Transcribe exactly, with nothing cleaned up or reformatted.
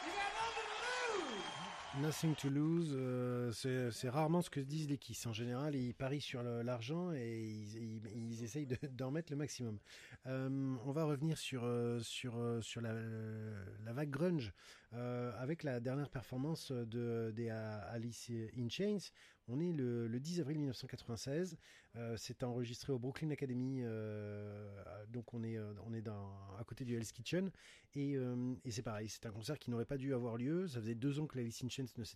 Nothing to lose, euh, c'est, c'est rarement ce que disent les Kiss. En général, ils parient sur le- l'argent et ils, ils, ils essayent de- d'en mettre le maximum. Euh, on va revenir sur, euh, sur, euh, sur la, la vague grunge euh, avec la dernière performance de, des euh, Alice in Chains. On est le, le dix avril mille neuf cent quatre-vingt-seize. Euh, c'est enregistré au Brooklyn Academy. Euh, donc on est, euh, on est dans, à côté du Hell's Kitchen. Et, euh, et c'est pareil, c'est un concert qui n'aurait pas dû avoir lieu. Ça faisait deux ans que l'Alice in Chains ne s'était